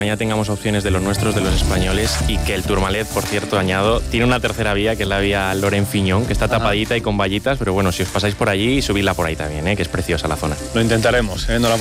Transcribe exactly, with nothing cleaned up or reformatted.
ya tengamos opciones de los nuestros, de los españoles, y que el Tourmalet, por cierto, añado, tiene una tercera vía, que es la vía Loren-Fignon, que está tapadita y con vallitas, pero bueno, si os pasáis por allí, subidla por ahí también, ¿eh? Que es preciosa la zona. Lo intentaremos, ¿eh? No la